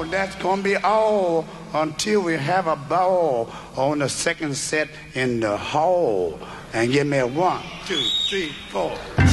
that's gonna be all until we have a ball on the second set in the hall. And give me a 1, 2, 3, 4.